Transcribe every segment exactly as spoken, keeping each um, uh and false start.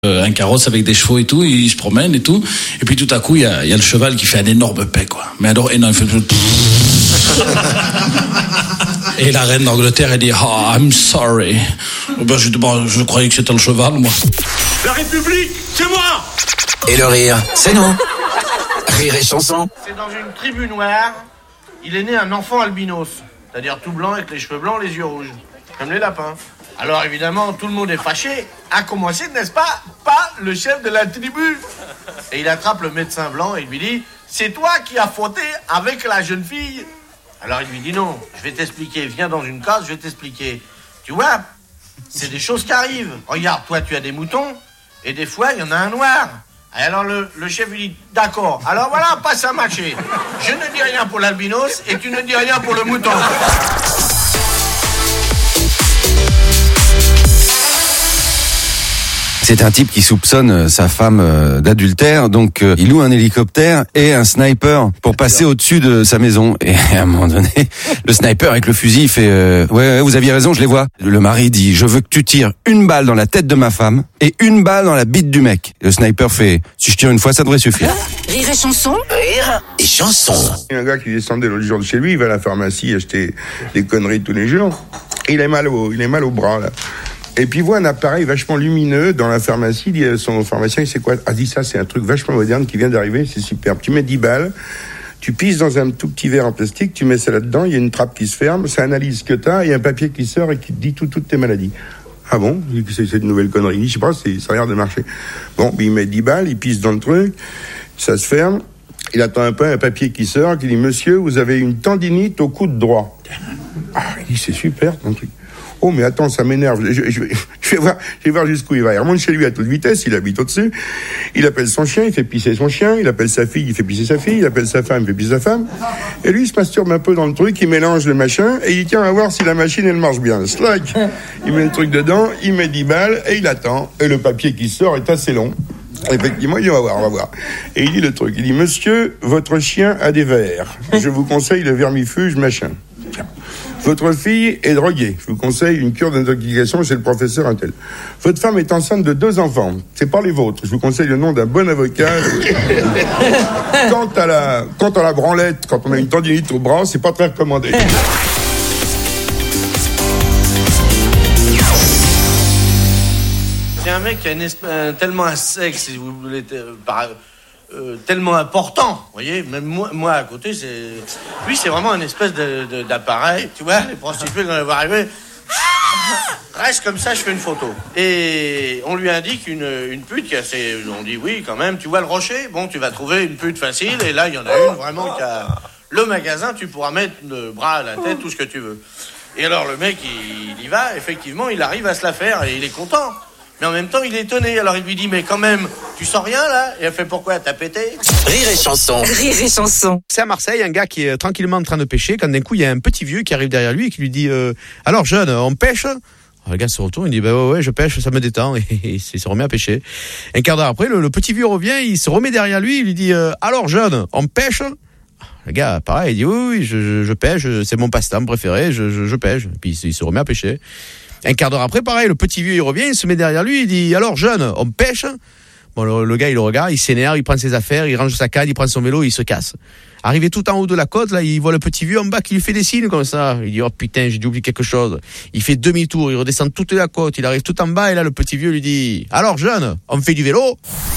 Euh, un carrosse avec des chevaux et tout, il se promène et tout, et puis tout à coup il y a, il y a le cheval qui fait un énorme paix, quoi. Mais alors énorme, il fait... Et la reine d'Angleterre elle dit oh, I'm sorry. Ben, je, bon, je croyais que c'était le cheval, moi. La République, c'est moi. Et le rire, c'est nous. Rire et chanson. C'est dans une tribu noire, il est né un enfant albinos, c'est-à-dire tout blanc avec les cheveux blancs, les yeux rouges, comme les lapins. Alors évidemment, tout le monde est fâché, à commencer, n'est-ce pas, pas le chef de la tribu. Et il attrape le médecin blanc et il lui dit « C'est toi qui as fauté avec la jeune fille ?» Alors il lui dit « Non, je vais t'expliquer, viens dans une case, je vais t'expliquer. Tu vois, c'est des choses qui arrivent. Regarde, toi tu as des moutons, et des fois il y en a un noir. » Et alors le, le chef lui dit « D'accord, alors voilà, passe à marcher. Je ne dis rien pour l'albinos et tu ne dis rien pour le mouton. » C'est un type qui soupçonne sa femme d'adultère, donc il loue un hélicoptère et un sniper pour passer au-dessus de sa maison. Et à un moment donné, le sniper avec le fusil il fait euh, ouais, ouais, vous aviez raison, je les vois. Le mari dit je veux que tu tires une balle dans la tête de ma femme et une balle dans la bite du mec. Le sniper fait si je tire une fois, ça devrait suffire. Rire et chanson. Rire et chanson. Il y a un gars qui descendait l'autre jour de chez lui, il va à la pharmacie acheter des conneries tous les jours. Il est mal au, il est mal au bras là. Et puis il voit un appareil vachement lumineux dans la pharmacie. Il dit à son pharmacien, il sait quoi ? Ah, dit ça, c'est un truc vachement moderne qui vient d'arriver, c'est super. Tu mets dix balles, tu pisses dans un tout petit verre en plastique, tu mets ça là-dedans, il y a une trappe qui se ferme, ça analyse ce que t'as, et il y a un papier qui sort et qui te dit tout, toutes tes maladies. Ah bon ? C'est, c'est une nouvelle connerie. Il dit, je sais pas, c'est, ça a l'air de marcher. Bon, il met dix balles, il pisse dans le truc, ça se ferme, il attend un peu, un papier qui sort, qui dit, monsieur, vous avez une tendinite au coude droit. Ah, il dit, c'est super, ton truc. Oh, mais attends, ça m'énerve. Je, je, je, je, vais voir, je vais voir jusqu'où il va. Il remonte chez lui à toute vitesse, il habite au-dessus. Il appelle son chien, il fait pisser son chien. Il appelle sa fille, il fait pisser sa fille. Il appelle sa femme, il fait pisser sa femme. Et lui, il se masturbe un peu dans le truc, il mélange le machin, et il tient à voir si la machine, elle marche bien. Slack. Il met le truc dedans, il met dix balles, et il attend. Et le papier qui sort est assez long. Effectivement, il dit, on va voir, on va voir. Et il dit le truc. Il dit, monsieur, votre chien a des vers. Je vous conseille le vermifuge, machin. Votre fille est droguée. Je vous conseille une cure d'intoxication chez le professeur Intel. Votre femme est enceinte de deux enfants. C'est pas les vôtres. Je vous conseille le nom d'un bon avocat. Quant à la, quant à la branlette, quand on a une tendinite au bras, c'est pas très recommandé. C'est un mec qui a une esp- un, tellement un sexe, si vous voulez, euh, par, euh, tellement important, vous voyez. Même moi, moi à côté, c'est lui, c'est vraiment une espèce de, de, d'appareil. Tu vois, les prostituées quand elles vont arriver, reste comme ça, je fais une photo. Et on lui indique une, une pute qui a assez... On dit oui, quand même. Tu vois le rocher, bon, tu vas trouver une pute facile. Et là, il y en a une vraiment qui a le magasin. Tu pourras mettre le bras à la tête, tout ce que tu veux. Et alors le mec, il, il y va. Effectivement, il arrive à se la faire et il est content. Mais en même temps, il est étonné. Alors il lui dit, mais quand même, tu sens rien là ? Et elle fait, pourquoi ? T'as pété ? Rire et chanson. Rire et chanson. C'est à Marseille, un gars qui est tranquillement en train de pêcher, quand d'un coup, il y a un petit vieux qui arrive derrière lui et qui lui dit euh, « Alors jeune, on pêche ?» Le gars se retourne, il dit bah ouais, ouais je pêche, ça me détend, et il se remet à pêcher. Un quart d'heure après, le, le petit vieux revient, il se remet derrière lui, il lui dit euh, alors jeune, on pêche ? Le gars, pareil, il dit oui, oui, je, je, je pêche, c'est mon passe-temps préféré, je, je, je pêche. Et puis il se, il se remet à pêcher. Un quart d'heure après, pareil, le petit vieux il revient, il se met derrière lui, il dit alors jeune, on pêche ? Bon, le, le gars il le regarde, il s'énerve, il prend ses affaires, il range sa canne, il prend son vélo, il se casse. Arrivé tout en haut de la côte, là, il voit le petit vieux en bas qui lui fait des signes comme ça. Il dit, oh putain, j'ai dû oublier quelque chose. Il fait demi-tour, il redescend toute la côte, il arrive tout en bas, et là, le petit vieux lui dit, alors, jeune, on fait du vélo?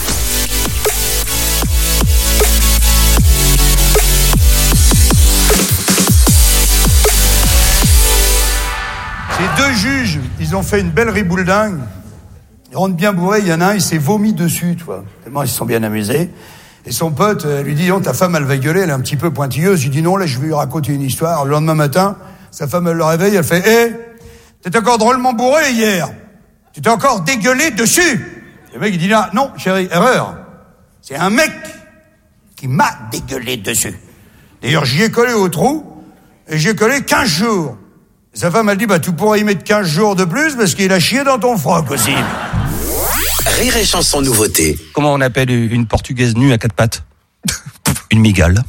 Ces deux juges, ils ont fait une belle riboule dingue. Ils rentrent bien bourrés, il y en a un, il s'est vomi dessus, tu vois. Tellement ils se sont bien amusés. Et son pote euh, lui dit, oh, ta femme, elle va gueuler, elle est un petit peu pointilleuse. Il dit, non, là, je vais lui raconter une histoire. Le lendemain matin, sa femme, elle le réveille, elle fait, hé, hey, t'étais encore drôlement bourré hier. Tu t'es encore dégueulé dessus. Le mec, il dit, là, non, chérie, erreur. C'est un mec qui m'a dégueulé dessus. D'ailleurs, j'y ai collé au trou, et j'y ai collé quinze jours. Et sa femme, elle dit, bah, tu pourrais y mettre quinze jours de plus, parce qu'il a chié dans ton froc aussi. Rire et chanson nouveauté. Comment on appelle une portugaise nue à quatre pattes ? Une migale.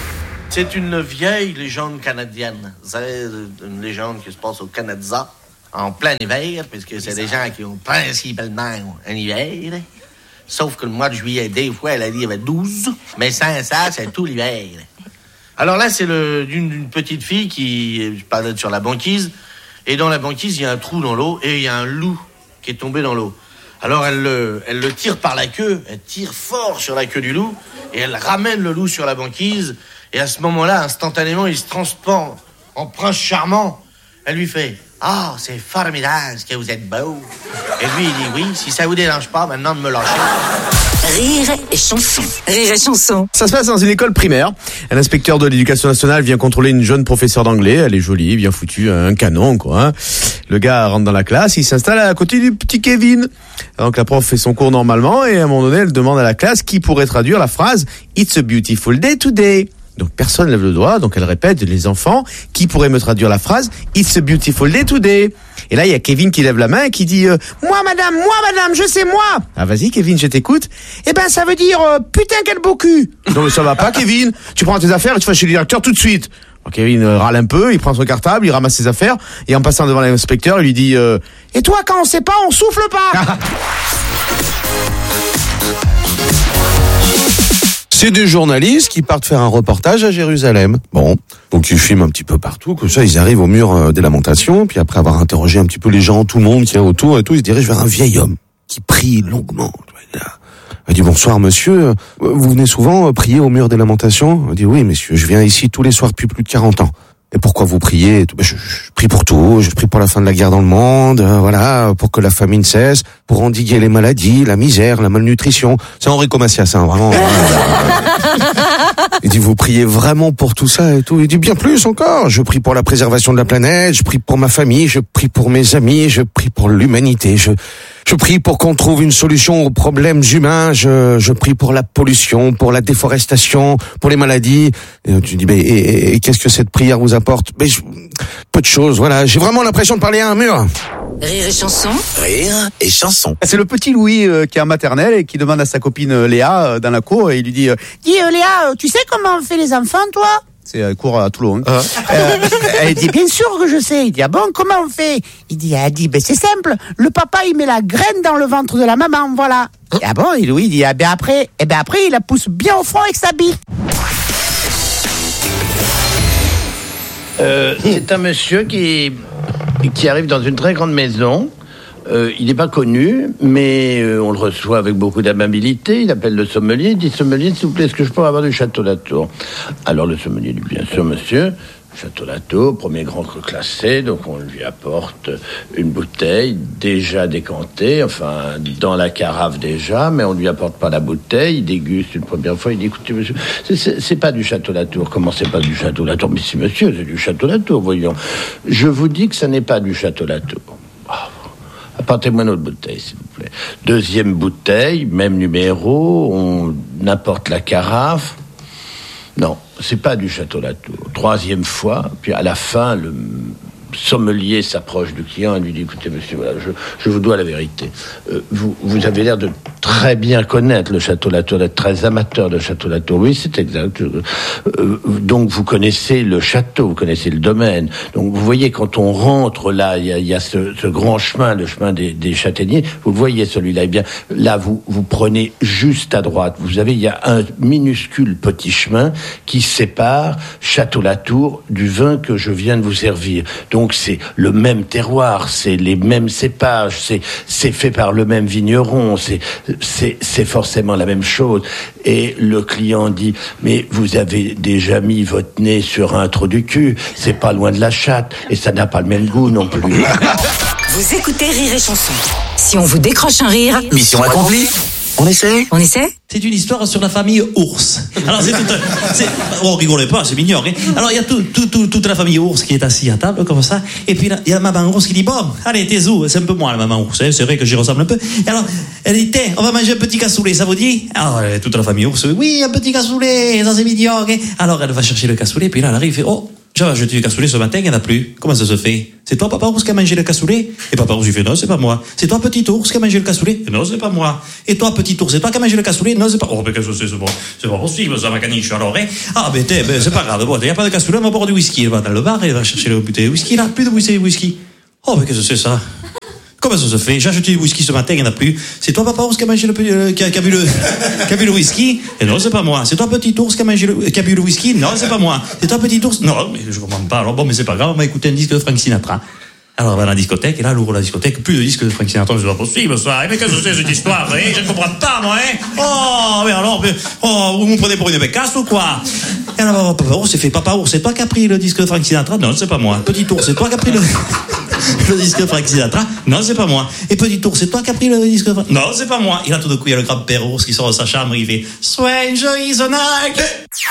C'est une vieille légende canadienne. Vous savez, une légende qui se passe au Canada. en plein hiver, puisque c'est des gens qui ont principalement un hiver. Sauf que le mois de juillet, des fois, elle a dit qu'il y avait douze, mais sans ça, c'est tout l'hiver. Alors là, c'est le, d'une, d'une petite fille qui, je parlais sur la banquise, et dans la banquise, il y a un trou dans l'eau, et il y a un loup qui est tombé dans l'eau. Alors elle le, elle le tire par la queue, elle tire fort sur la queue du loup, et elle ramène le loup sur la banquise, et à ce moment-là, instantanément, il se transforme en prince charmant. Elle lui fait « Ah, oh, c'est formidable ce que vous êtes beau !» Et lui, il dit « Oui, si ça vous dérange pas, maintenant de me lâcher. » Rire et chanson. Rire et chanson. Ça se passe dans une école primaire. Un inspecteur de l'éducation nationale vient contrôler une jeune professeure d'anglais. Elle est jolie, bien foutue, un canon, quoi. Hein. Le gars rentre dans la classe, il s'installe à côté du petit Kevin. Donc la prof fait son cours normalement et à un moment donné, elle demande à la classe qui pourrait traduire la phrase « It's a beautiful day today ». Donc personne lève le doigt, donc elle répète, les enfants, qui pourrait me traduire la phrase « It's a beautiful day today ». Et là, il y a Kevin qui lève la main et qui dit euh, « Moi, madame, moi, madame, je sais, moi !» Ah, vas-y, Kevin, je t'écoute. Eh ben, ça veut dire euh, « Putain, quel beau cul !» Non, mais ça va pas, Kevin. Tu prends tes affaires et tu vas chez le directeur tout de suite. Alors, Kevin euh, râle un peu, il prend son cartable, il ramasse ses affaires, et en passant devant l'inspecteur, il lui dit euh, « Et toi, quand on sait pas, on souffle pas !» C'est des journalistes qui partent faire un reportage à Jérusalem. Bon, donc ils filment un petit peu partout, comme ça ils arrivent au mur des lamentations, puis après avoir interrogé un petit peu les gens, tout le monde qui est autour et tout, ils se dirigent vers un vieil homme qui prie longuement. Il dit « Bonsoir monsieur, vous venez souvent prier au mur des lamentations ?» Il dit « Oui monsieur, je viens ici tous les soirs depuis plus de quarante ans. » Et pourquoi vous priez? je, je, je prie pour tout, je prie pour la fin de la guerre dans le monde, euh, voilà, pour que la famine cesse, pour endiguer les maladies, la misère, la malnutrition. C'est Enrico Macias, hein, vraiment. Il dit, vous priez vraiment pour tout ça et tout? Il dit, bien plus encore, je prie pour la préservation de la planète, je prie pour ma famille, je prie pour mes amis, je prie pour l'humanité, je... Je prie pour qu'on trouve une solution aux problèmes humains. Je, je prie pour la pollution, pour la déforestation, pour les maladies. Et tu dis, mais et, et, et qu'est-ce que cette prière vous apporte? Mais je, peu de choses. Voilà, j'ai vraiment l'impression de parler à un mur. Rire et chanson. Rire et chanson. C'est le petit Louis euh, qui est en maternelle et qui demande à sa copine euh, Léa euh, dans la cour et il lui dit euh, « Dis euh, Léa, tu sais comment on fait les enfants, toi ?» C'est un cours à Toulon. Hein. Ah. Euh, elle dit, bien sûr que je sais. Il dit, ah bon, comment on fait? Il dit, elle dit, ben c'est simple. Le papa, il met la graine dans le ventre de la maman, voilà. Et ah bon, et Louis, il dit, ah ben après, et ben après, il la pousse bien au front avec sa bite. Euh, c'est un monsieur qui, qui arrive dans une très grande maison. Euh, il n'est pas connu, mais euh, on le reçoit avec beaucoup d'amabilité. Il appelle le sommelier, il dit « Sommelier, s'il vous plaît, est-ce que je peux avoir du Château Latour ?» Alors le sommelier dit « Bien sûr, monsieur. » Château Latour, premier grand cru classé, donc on lui apporte une bouteille déjà décantée, enfin dans la carafe déjà, mais on lui apporte pas la bouteille, il déguste une première fois, il dit écoutez monsieur, c'est, c'est, c'est pas du Château Latour. Comment c'est pas du Château Latour? Mais si monsieur, c'est du Château Latour, voyons. Je vous dis que ça n'est pas du Château Latour. Oh. Apportez-moi une autre bouteille, s'il vous plaît. Deuxième bouteille, même numéro, on apporte la carafe. Non, c'est pas du Château Latour. Troisième fois, puis à la fin, le sommelier s'approche du client et lui dit écoutez monsieur, voilà, je, je vous dois la vérité. Euh, vous, vous avez l'air de très bien connaître le Château Latour, d'être très amateur de Château Latour. Oui, c'est exact. Euh, donc vous connaissez le château, vous connaissez le domaine. Donc vous voyez quand on rentre là, il y a, y a ce, ce grand chemin, le chemin des, des châtaigniers. Vous le voyez celui-là. Eh bien là, vous vous prenez juste à droite. Vous avez, il y a un minuscule petit chemin qui sépare Château Latour du vin que je viens de vous servir. Donc Donc c'est le même terroir, c'est les mêmes cépages, c'est c'est fait par le même vigneron, c'est c'est c'est forcément la même chose. Et le client dit mais vous avez déjà mis votre nez sur un trou du cul, c'est pas loin de la chatte et ça n'a pas le même goût non plus. Vous écoutez Rire et Chanson. Si on vous décroche un rire, mission accomplie. On essaie On essaie C'est une histoire sur la famille ours. Alors c'est tout, c'est, oh rigolez pas, c'est mignon. Hein. Alors il y a tout, tout, tout, toute la famille ours qui est assise à table comme ça. Et puis il y a la maman ours qui dit bon, allez t'es où? C'est un peu moi la maman ours. Hein. C'est vrai que j'y ressemble un peu. Et alors elle dit tiens, on va manger un petit cassoulet, ça vous dit? Alors toute la famille ours, oui un petit cassoulet, ça c'est mignon. Hein. Alors elle va chercher le cassoulet, puis là elle arrive et fait oh. J'avais acheté du cassoulet ce matin, il n'y en a plus. Comment ça se fait? C'est toi, papa ours, qui a mangé le cassoulet? Et papa ours, il fait non, c'est pas moi. C'est toi, petit ours, qui a mangé le cassoulet? Non, c'est pas moi. Et toi, petit ours, c'est toi qui a mangé le cassoulet? Non, c'est pas. Oh, mais qu'est-ce que c'est, c'est bon. C'est pas possible, ça, ma caniche, alors, hein. Ah, ben, t'es, ben, c'est pas grave. Bon, il n'y a pas de cassoulet, on va boire du whisky. Elle va dans le bar, elle va chercher le bouteille de whisky, là. Plus de bouteille de whisky. Oh, mais qu'est-ce que c'est ça? Comment ça se fait? J'ai acheté du whisky ce matin, il n'y en a plus. C'est toi, papa ours, qui a mangé le, euh, qui, a, qui, a bu le, qui a bu le whisky? Et non, c'est pas moi. C'est toi, petit ours, qui a mangé le, qui a bu le whisky? Non, c'est pas moi. C'est toi, petit ours? Non, mais je comprends pas. Alors bon, mais c'est pas grave, on va écouter un disque de Frank Sinatra. Alors on va dans la discothèque, et là, elle ouvre la discothèque, plus de disques de Frank Sinatra, c'est pas possible, ça. Mais qu'est-ce que c'est cette histoire, hein? Je ne comprends pas, moi, hein? Oh, mais alors, mais, oh, vous me prenez pour une bécasse ou quoi? Et alors, papa ours, c'est fait, papa ours, c'est toi qui as pris le disque de Frank Sinatra? Non, c'est pas moi. Petit ours, c'est toi qui as pris le, le disque de Frank Sinatra? Non, c'est pas moi. Et petit ours, c'est toi qui as pris le disque de Frank? Non, c'est pas moi. Et là, tout d'un coup, il y a le grand-père ours qui sort de sa chambre, il fait, Stranger is a night.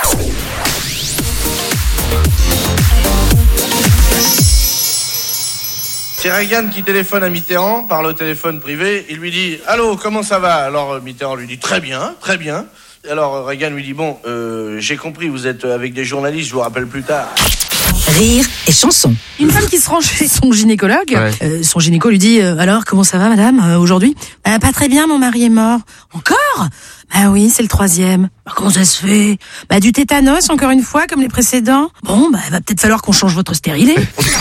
C'est Reagan qui téléphone à Mitterrand, par le téléphone privé. Il lui dit « Allô, comment ça va ?» Alors Mitterrand lui dit « Très bien, très bien. » Alors Reagan lui dit « Bon, euh, j'ai compris, vous êtes avec des journalistes, je vous rappelle plus tard. » Rire et chanson. Une femme qui se rend chez son gynécologue, Ouais. euh, son gynéco lui dit euh, « Alors, comment ça va, madame, euh, aujourd'hui ?»« Bah, pas très bien, mon mari est mort. »« Encore ?»« Bah oui, c'est le troisième. »« Bah, comment ça se fait ?»« Bah, du tétanos, encore une fois, comme les précédents. »« Bon, bah, va peut-être falloir qu'on change votre stérilet. »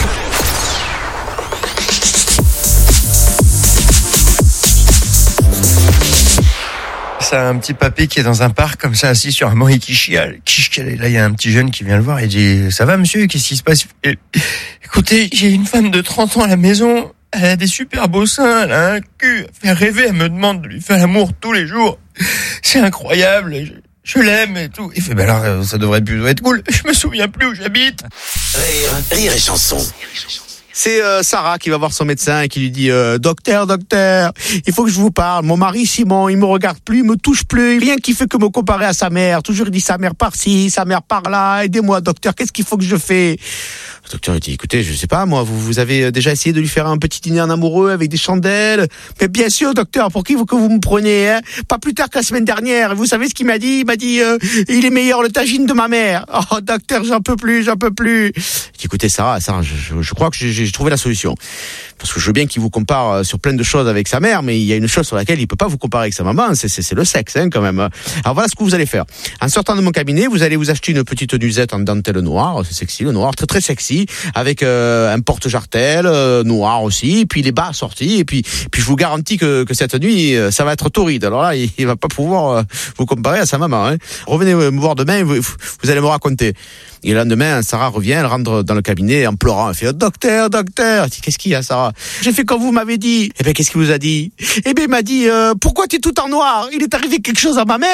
C'est un petit papy qui est dans un parc comme ça, assis sur un banc et qui chiale, qui chiale. Et là, il y a un petit jeune qui vient le voir et dit « Ça va, monsieur? Qu'est-ce qui se passe ?» Et, écoutez, j'ai une femme de trente ans à la maison. Elle a des super beaux seins, elle a un cul. Elle fait rêver, elle me demande de lui faire l'amour tous les jours. C'est incroyable. Je, je l'aime et tout. Il fait « Ben alors, ça devrait plus être cool. Je me souviens plus où j'habite. » Rire, rire et chanson. C'est euh, Sarah qui va voir son médecin et qui lui dit euh, docteur, docteur, il faut que je vous parle. Mon mari Simon, il me regarde plus, il me touche plus, rien qui fait que me comparer à sa mère. Toujours il dit sa mère par-ci, sa mère par-là. Aidez-moi, docteur, qu'est-ce qu'il faut que je fais? Le docteur il dit écoutez, je sais pas moi, vous vous avez déjà essayé de lui faire un petit dîner en amoureux avec des chandelles? Mais bien sûr, docteur, pour qui vous que vous me prenez, hein? Pas plus tard que la semaine dernière. Vous savez ce qu'il m'a dit? Il m'a dit euh, il est meilleur le tagine de ma mère. Oh docteur, j'en peux plus, j'en peux plus. J'ai dit, écoutez Sarah, Sarah, je, je, je crois que j'ai, j'ai trouvé la solution. Parce que je veux bien qu'il vous compare sur plein de choses avec sa mère, mais il y a une chose sur laquelle il peut pas vous comparer avec sa maman, c'est, c'est, c'est le sexe, hein, quand même. Alors voilà ce que vous allez faire. En sortant de mon cabinet, vous allez vous acheter une petite nuisette en dentelle noire, c'est sexy, le noir, très très sexy, avec euh, un porte-jartel euh, noir aussi, et puis les bas sortis, et puis puis je vous garantis que, que cette nuit, ça va être torride. Alors là, il, il va pas pouvoir euh, vous comparer à sa maman. Hein. Revenez me voir demain, vous, vous allez me raconter. Et le lendemain, Sarah revient, elle rentre dans le cabinet en pleurant. Elle fait « Docteur, docteur !» Je dis « Qu'est-ce qu'il y a, Sarah ?»« J'ai fait comme vous m'avez dit. » Eh bien, qu'est-ce qu'il vous a dit? Eh bien, il m'a dit euh, « Pourquoi tu es tout en noir? Il est arrivé quelque chose à ma mère !»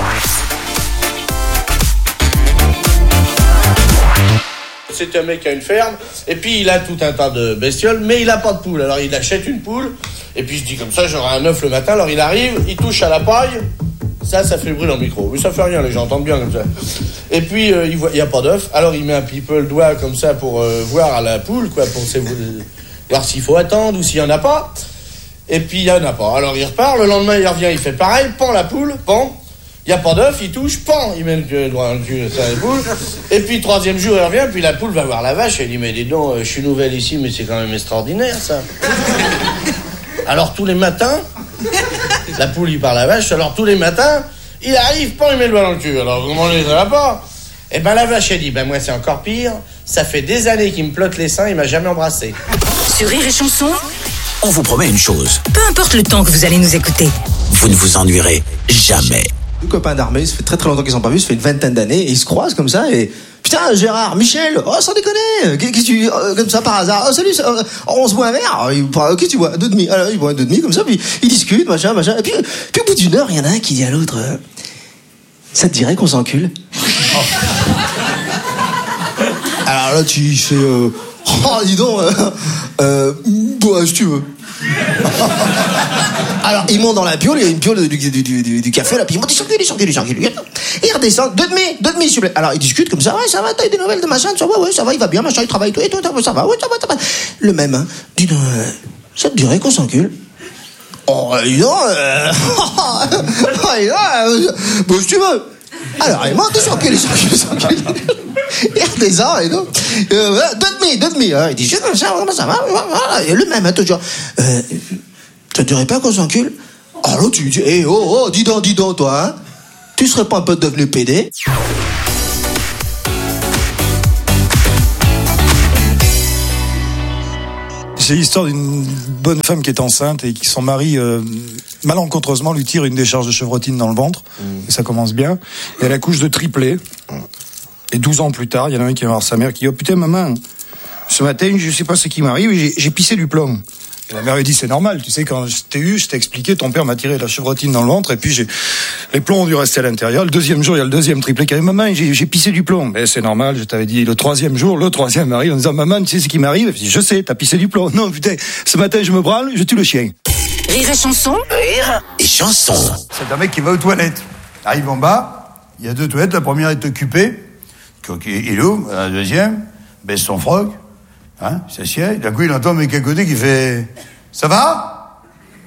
C'est un mec qui a une ferme, et puis il a tout un tas de bestioles, mais il a pas de poule. Alors il achète une poule, et puis je dis comme ça, j'aurai un œuf le matin. Alors il arrive, il touche à la paille. Ça, ça fait le bruit dans le micro. Mais ça fait rien, les gens entendent bien comme ça. Et puis, euh, il voit, il y a pas d'œuf. Alors, il met un petit peu le doigt comme ça pour euh, voir à la poule, quoi, pour euh, voir s'il faut attendre ou s'il y en a pas. Et puis, il y en a pas. Alors, il repart. Le lendemain, il revient, il fait pareil. Pend la poule, pend. Il y a pas d'œuf, il touche, pend. Il met le doigt dans le cul, ça, la poule. Et puis, troisième jour, il revient. Puis, la poule va voir la vache. Elle dit, mais dis donc, euh, je suis nouvelle ici, mais c'est quand même extraordinaire, ça. Alors, tous les matins, la poule, il parle à la vache. Alors, tous les matins, il arrive, pas, il met le doigt dans le cul. Alors, comment les va pas? Eh ben, la vache, elle dit, ben, moi, c'est encore pire. Ça fait des années qu'il me plotte les seins, il m'a jamais embrassé. Sur Rire et Chanson, On vous promet une chose. peu importe le temps que vous allez nous écouter. Vous ne vous ennuierez jamais. Deux copains d'armée, ça fait très très longtemps qu'ils ne sont pas vus, ça fait une vingtaine d'années, et ils se croisent comme ça, et... Putain, Gérard, Michel, oh, sans déconner, qu'est-ce que tu... Euh, comme ça, par hasard, oh, salut, euh, on se boit un verre, il, qu'est-ce que tu bois? Deux demi, alors, ils boivent deux demi, comme ça, puis ils discutent, machin, machin, et puis, puis au bout d'une heure, il y en a un qui dit à l'autre, euh, ça te dirait qu'on s'encule? Oh. Alors là, tu fais, euh, oh, dis donc, euh, euh, bah, si tu veux. Alors, il monte dans la piole, il y a une piole du, du, du, du, du café, là, puis il monte, il s'encule, il s'encule, il s'encule, et il redescend, deux demi, deux demi, s'il vous plaît. Alors, ils discutent comme ça, ouais, ça va, t'as eu des nouvelles de machin, ça va, ouais, ça va, il va bien, machin, il travaille, tout, et tout, ça va, ouais, ça va, ça va. Le même, hein, dis donc, euh, ça te dirait qu'on s'encule? Oh, dis donc, euh, oh, dis donc, euh, bon, si tu veux. Alors, il monte, il s'encule, il s'encule, il s'encule. Il redescend, et donc, euh, deux demi, deux demi, hein, il dit, comme ça, comment ça va, voilà, et le même, hein, toujours, euh, ça te dirait pas qu'on s'encule? Alors tu dis, eh oh, oh, dis donc, dis donc, toi, hein? Tu serais pas un peu devenu pédé? C'est l'histoire d'une bonne femme qui est enceinte et qui son mari euh, malencontreusement lui tire une décharge de chevrotine dans le ventre. Mmh. Et ça commence bien. Et elle accouche de triplés. Et douze ans plus tard, il y en a un qui va voir sa mère qui dit « Oh putain maman, ce matin, je sais pas ce qui m'arrive, j'ai, j'ai pissé du plomb. » Et la mère lui dit, c'est normal, tu sais, quand je t'ai eu, je t'ai expliqué, ton père m'a tiré la chevrotine dans le ventre, et puis j'ai, les plombs ont dû rester à l'intérieur. Le deuxième jour, il y a le deuxième triplé qui arrive, maman, j'ai, j'ai pissé du plomb. Mais c'est normal, je t'avais dit, le troisième jour, le troisième arrive en disant, maman, tu sais ce qui m'arrive? Je dis, je sais, t'as pissé du plomb. Non, putain, ce matin, je me branle, je tue le chien. Rire et chanson. Rire et chanson. C'est un mec qui va aux toilettes. Il arrive en bas, il y a deux toilettes, la première est occupée. Il ouvre, la deuxième, baisse son froc, hein, il s'assied, d'un coup, il entend un mec à côté qui fait, ça va?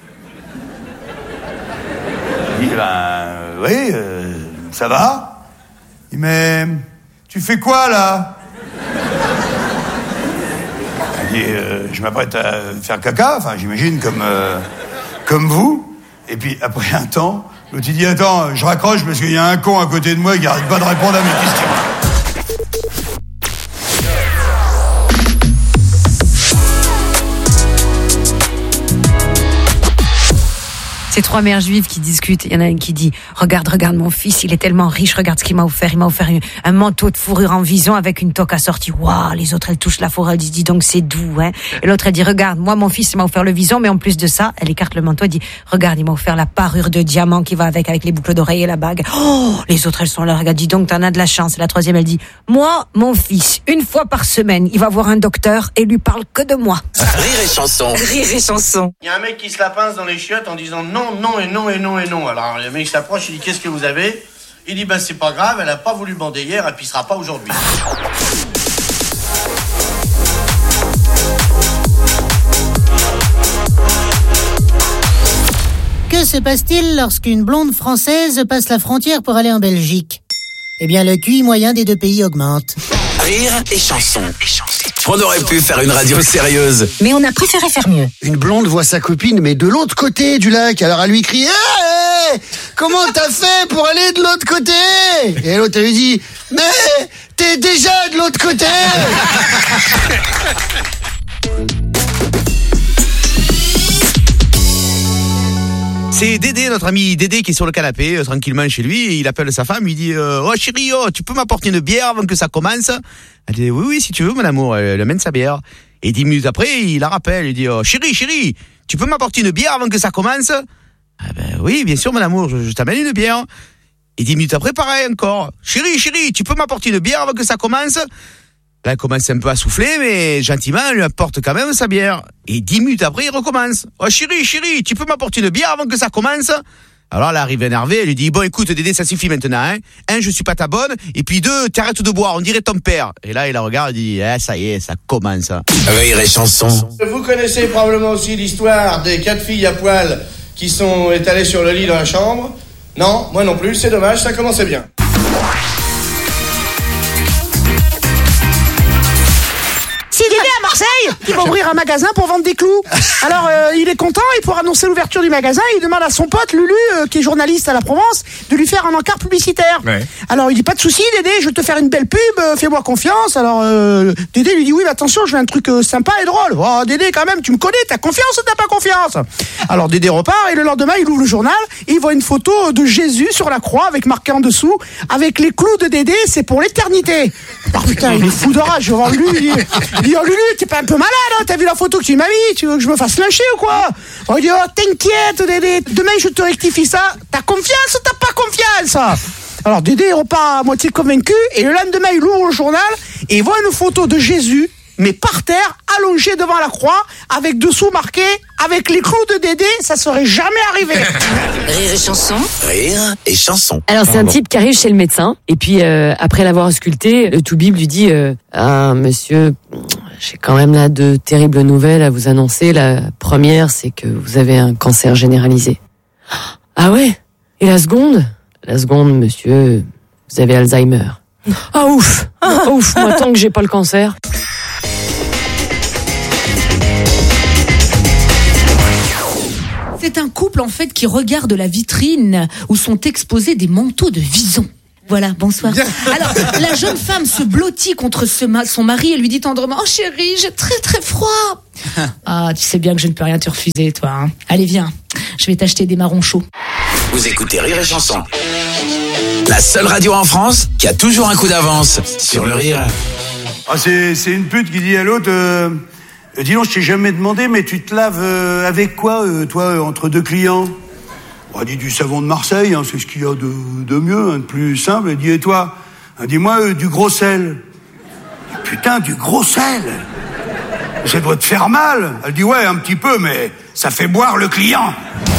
Il dit, ben, oui, euh, ça va. Il dit, mais, tu fais quoi, là? Il dit, euh, je m'apprête à faire caca, enfin, j'imagine, comme, euh, comme vous. Et puis, après un temps, l'autre, il dit, attends, je raccroche parce qu'il y a un con à côté de moi qui arrête pas de répondre à mes questions. C'est trois mères juives qui discutent. Il y en a une qui dit « Regarde, regarde mon fils, il est tellement riche, regarde ce qu'il m'a offert. Il m'a offert une, un manteau de fourrure en vison avec une toque assortie. Waouh !» Les autres, elles touchent la fourrure, elles disent « Dis donc, c'est doux. » Hein. Et l'autre, elle dit « Regarde, moi, mon fils, il m'a offert le vison, mais en plus de ça, elle écarte le manteau, elle dit « Regarde, il m'a offert la parure de diamant qui va avec, avec les boucles d'oreilles et la bague. » Oh, les autres, elles sont là, regarde, dis donc, t'en as de la chance. Et la troisième, elle dit « Moi, mon fils, une fois par semaine, il va voir un docteur et lui parle que de moi. » Rire et chanson. Rire et chanson. Il y a un mec qui se la pince dans les chiottes en disant non, non et non et non et non. Alors le mec s'approche, il dit qu'est-ce que vous avez? Il dit ben c'est pas grave, elle a pas voulu bander hier, elle pissera pas aujourd'hui. Que se passe-t-il lorsqu'une blonde française passe la frontière pour aller en Belgique? Eh bien, le Q I moyen des deux pays augmente. Rire et chanson. On aurait pu faire une radio sérieuse. Mais on a préféré faire mieux. Une blonde voit sa copine, mais de l'autre côté du lac. Alors elle lui crie hey, « Comment t'as fait pour aller de l'autre côté ?» Et l'autre, elle lui dit « Mais t'es déjà de l'autre côté !» C'est Dédé, notre ami Dédé, qui est sur le canapé, euh, tranquillement chez lui, et il appelle sa femme, il dit euh, « Oh chérie, oh, tu peux m'apporter une bière avant que ça commence ?» Elle dit « Oui, oui, si tu veux, mon amour. » Elle amène sa bière. Et dix minutes après, il la rappelle, il dit oh, « Chérie, chérie, tu peux m'apporter une bière avant que ça commence ?» Ah ben oui, bien sûr, mon amour, je, je t'amène une bière. Et dix minutes après, pareil encore. « Chérie, chérie, tu peux m'apporter une bière avant que ça commence ?» Là, elle commence un peu à souffler, mais gentiment, elle lui apporte quand même sa bière. Et dix minutes après, il recommence. « Oh chérie, chérie, tu peux m'apporter une bière avant que ça commence ?» Alors, elle arrive énervée, elle lui dit « Bon, écoute, Dédé, ça suffit maintenant, hein. Un, je suis pas ta bonne, et puis deux, t'arrêtes de boire, on dirait ton père. » Et là, il la regarde, il dit eh, « ça y est, ça commence. » Rire et chanson. Vous connaissez probablement aussi l'histoire des quatre filles à poil qui sont étalées sur le lit dans la chambre. Non, moi non plus, c'est dommage, ça commençait bien. C'est Dédé à Marseille qui va ouvrir un magasin pour vendre des clous. Alors euh, il est content, et pour annoncer l'ouverture du magasin, il demande à son pote Lulu, euh, qui est journaliste à la Provence, de lui faire un encart publicitaire. Ouais. Alors il dit pas de souci Dédé, je vais te faire une belle pub, euh, fais-moi confiance. Alors euh, Dédé lui dit oui mais attention, je veux un truc euh, sympa et drôle. Oh Dédé quand même, tu me connais, t'as confiance ou t'as pas confiance? Alors Dédé repart, et le lendemain il ouvre le journal et il voit une photo de Jésus sur la croix avec marqué en dessous avec les clous de Dédé, c'est pour l'éternité. Oh putain, il est fou de rage, je vais voir Lulu, il dit, il dit oh Lulu, t'es pas un peu malade, hein, t'as vu la photo que tu m'as mis, tu veux que je me fasse lyncher ou quoi? Oh, il dit oh t'inquiète Dédé, demain je te rectifie ça, t'as confiance ou t'as pas confiance? Alors Dédé repart à moitié convaincu, et le lendemain il ouvre le journal et il voit une photo de Jésus, mais par terre, allongé devant la croix, avec dessous marqué « Avec les clous de Dédé, ça serait jamais arrivé !» Rire et chanson. Rire et chanson. Alors c'est un type qui arrive chez le médecin, et puis euh, après l'avoir ausculté, le tout-bib lui dit euh, « Ah monsieur, j'ai quand même là de terribles nouvelles à vous annoncer. La première, c'est que vous avez un cancer généralisé. »« Ah ouais? Et la seconde ?»« La seconde, monsieur, vous avez Alzheimer. »« Ah ouf, ah, ouf, moi tant que j'ai pas le cancer. » C'est un couple en fait qui regarde la vitrine où sont exposés des manteaux de vison. Voilà, bonsoir. Alors, la jeune femme se blottit contre ce ma- son mari et lui dit tendrement « Oh chérie, j'ai très très froid !» Ah, tu sais bien que je ne peux rien te refuser, toi. Hein. Allez, viens, je vais t'acheter des marrons chauds. Vous écoutez Rire et Chanson. La seule radio en France qui a toujours un coup d'avance sur le rire. Ah, c'est, c'est une pute qui dit à l'autre euh, « Dis donc, je t'ai jamais demandé, mais tu te laves euh, avec quoi, euh, toi, euh, entre deux clients ?» On dit du savon de Marseille, hein, c'est ce qu'il y a de, de mieux, hein, de plus simple. Elle dit, et toi? Dis-moi, euh, du gros sel. Putain, du gros sel? Ça doit te faire mal. Elle dit, ouais, un petit peu, mais ça fait boire le client.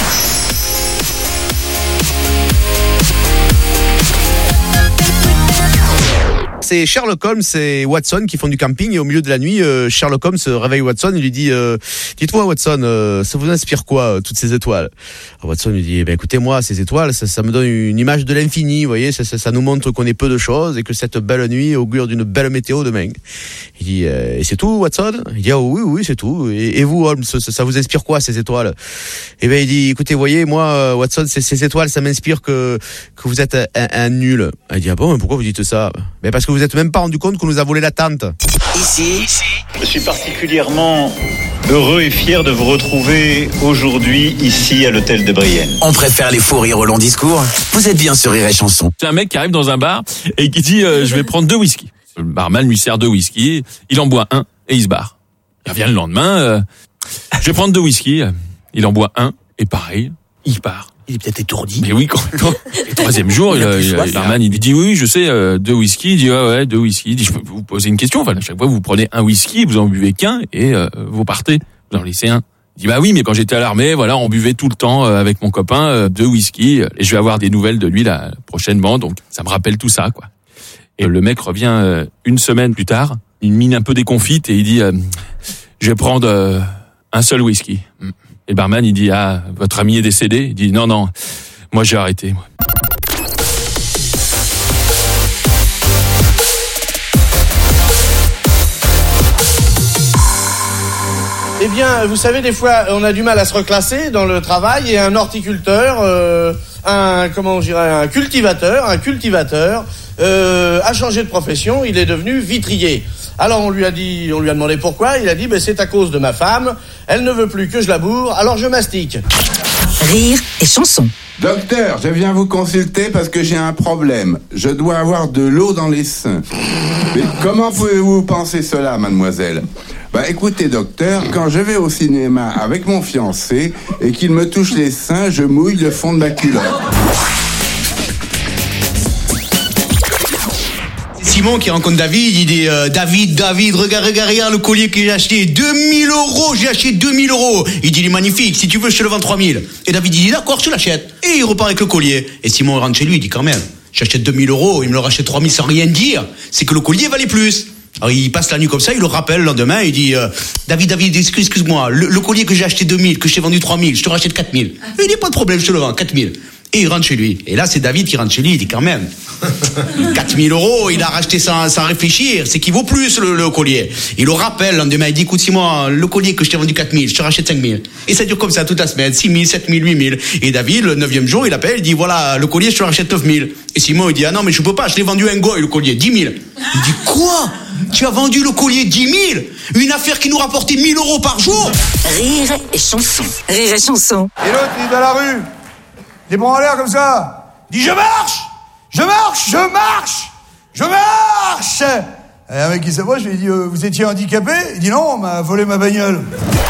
C'est Sherlock Holmes et Watson qui font du camping et au milieu de la nuit, euh, Sherlock Holmes réveille Watson et lui dit euh, dites-moi Watson, euh, ça vous inspire quoi euh, toutes ces étoiles? Alors Watson lui dit eh ben écoutez moi ces étoiles ça, ça me donne une image de l'infini, vous voyez, ça, ça, ça nous montre qu'on est peu de choses et que cette belle nuit augure d'une belle météo demain. Il dit euh, et c'est tout Watson? Il dit ah oui oui c'est tout. Et, et vous Holmes, ça, ça vous inspire quoi ces étoiles? Et ben il dit écoutez voyez moi Watson ces, ces étoiles ça m'inspire que que vous êtes un, un, un nul. Il dit ah bon mais pourquoi vous dites ça? Ben parce que vous êtes même pas rendu compte qu'on nous a volé la tente. Ici, je suis particulièrement heureux et fier de vous retrouver aujourd'hui ici à l'hôtel de Brienne. On préfère les fous rires au long discours. Vous êtes bien sur Rire et Chanson. C'est un mec qui arrive dans un bar et qui dit euh, je vais prendre deux whisky. Le barman lui sert deux whisky, il en boit un et il se barre. Il revient le lendemain, euh, je vais prendre deux whisky, il en boit un et pareil, il part. Il est peut-être étourdi. Mais oui, quand le troisième jour, il, il, le barman, il lui dit oui, je sais, euh, deux whisky. Il dit ouais, ouais, deux whisky. Il dit je peux vous poser une question. Enfin, à chaque fois, vous prenez un whisky, vous en buvez qu'un et euh, vous partez. Vous en laissez un. Il dit bah oui, mais quand j'étais à l'armée, voilà, on buvait tout le temps euh, avec mon copain euh, deux whisky et je vais avoir des nouvelles de lui là prochainement. Donc ça me rappelle tout ça, quoi. Et le mec revient euh, une semaine plus tard, une mine un peu déconfite et il dit euh, je vais prendre euh, un seul whisky. Et le barman, il dit, ah, votre ami est décédé? Il dit, non, non, moi j'ai arrêté. Moi. Eh bien, vous savez, des fois, on a du mal à se reclasser dans le travail et un horticulteur, euh, un, comment je dirais, un cultivateur, un cultivateur, euh, a changé de profession, il est devenu vitrier. Alors on lui a dit, on lui a demandé pourquoi, il a dit, ben c'est à cause de ma femme, elle ne veut plus que je laboure, alors je mastique. Rire et Chanson. Docteur, je viens vous consulter parce que j'ai un problème. Je dois avoir de l'eau dans les seins. Mais comment pouvez-vous penser cela, mademoiselle? Bah écoutez, docteur, quand je vais au cinéma avec mon fiancé et qu'il me touche les seins, je mouille le fond de ma culotte. Simon qui rencontre David, il dit euh, David, David, regarde, regarde, regarde le collier que j'ai acheté, deux mille euros, j'ai acheté deux mille euros. Il dit il est magnifique, si tu veux je te le vends trois mille. Et David dit d'accord, je l'achète. Et il repart avec le collier. Et Simon rentre chez lui, il dit quand même, j'achète deux mille euros, il me le rachète trois mille sans rien dire, c'est que le collier valait plus. Alors il passe la nuit comme ça, il le rappelle le lendemain, il dit euh, David, David, excuse, excuse-moi, le, le collier que j'ai acheté deux mille, que je t'ai vendu trois mille, je te rachète quatre mille. Il dit pas de problème, je te le vends, quatre mille. Et il rentre chez lui. Et là, c'est David qui rentre chez lui. Il dit quand même, quatre mille euros, il a racheté sans, sans réfléchir. C'est qu'il vaut plus le, le collier. Il le rappelle le lendemain. Il dit, écoute, Simon, le collier que je t'ai vendu quatre mille, je te rachète cinq mille. Et ça dure comme ça toute la semaine. six mille, sept mille, huit mille. Et David, le neuvième jour, il appelle, il dit, voilà, le collier, je te rachète neuf mille. Et Simon, il dit, ah non, mais je peux pas, je l'ai vendu à un goy, le collier, dix mille. Il dit, quoi? Tu as vendu le collier dix mille? Une affaire qui nous rapportait mille euros par jour? Rire et Chanson. Rire et Chanson. Et l'autre, il est dans la rue. Des bras en l'air comme ça. Il dit je marche, je marche, je marche, je marche. Et un mec qui s'approche, je lui dis euh, vous étiez handicapé? Il dit non, on m'a volé ma bagnole.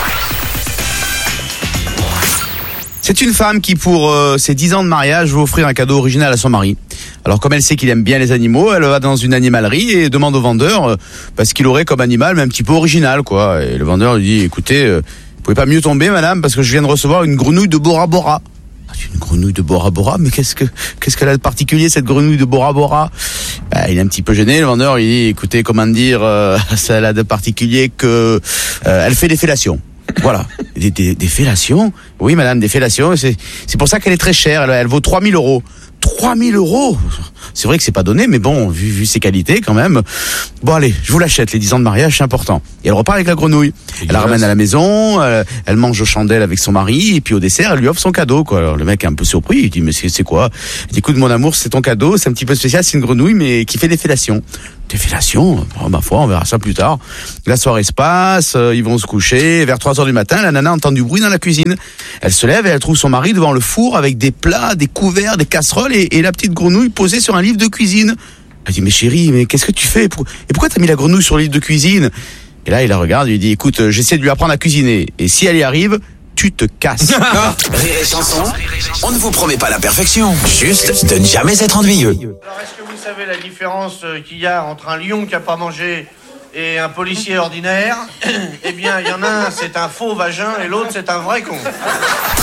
C'est une femme qui, pour euh, ses dix ans de mariage, veut offrir un cadeau original à son mari. Alors, comme elle sait qu'il aime bien les animaux, elle va dans une animalerie et demande au vendeur euh, parce qu'il aurait comme animal, mais un petit peu original, quoi. Et le vendeur lui dit écoutez, euh, vous pouvez pas mieux tomber, madame, parce que je viens de recevoir une grenouille de Bora Bora. Une grenouille de Bora Bora, mais qu'est-ce que qu'est-ce qu'elle a de particulier cette grenouille de Bora Bora? Bah, il est un petit peu gêné, le vendeur. Il dit écoutez, comment dire, euh, ça a de particulier que euh, elle fait des fellations. Voilà, des, des, des fellations. Oui, madame, des fellations. C'est c'est pour ça qu'elle est très chère. Elle, elle vaut trois mille euros. trois mille euros. c'est vrai que c'est pas donné, mais bon, vu, vu ses qualités quand même. Bon allez, je vous l'achète, les dix ans de mariage, c'est important. Et elle repart avec la grenouille. Elle la ramène à la maison, euh, elle mange aux chandelles avec son mari, et puis au dessert, elle lui offre son cadeau, quoi. Alors le mec est un peu surpris, il dit mais c'est, c'est quoi? Il dit écoute mon amour, c'est ton cadeau, c'est un petit peu spécial, c'est une grenouille mais qui fait des fellations. Des fellations? Oh, ma foi, on verra ça plus tard. La soirée se passe, euh, ils vont se coucher. Vers trois heures du matin, la nana entend du bruit dans la cuisine. Elle se lève et elle trouve son mari devant le four avec des plats, des couverts, des casseroles et, et la petite grenouille posée sur un livre de cuisine. Elle dit mais chérie, mais qu'est-ce que tu fais? Et pourquoi t'as mis la grenouille sur le livre de cuisine? Et là, il la regarde, il lui dit écoute, j'essaie de lui apprendre à cuisiner. Et si elle y arrive, tu te casses. Rire et chanson, on ne vous promet pas la perfection, juste de ne jamais être ennuyeux. Alors, est-ce que vous savez la différence qu'il y a entre un lion qui a pas mangé et un policier ordinaire? Eh bien, il y en a un, c'est un faux vagin, et l'autre, c'est un vrai con.